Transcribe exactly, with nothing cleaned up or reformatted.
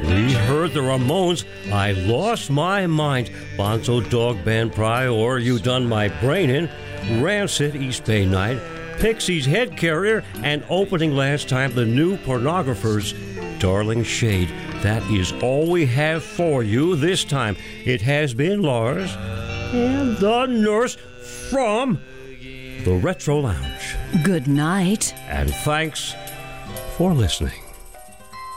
We heard the Ramones, I Lost My Mind, Bonzo Dog Band Prior, You Done My Brain In, Rancid, East Bay Night, Pixies, Head Carrier, and opening last time, the New Pornographers, Darling Shade. That is all we have for you this time. It has been Lars and the nurse from the Retro Lounge. Good night. And thanks for listening.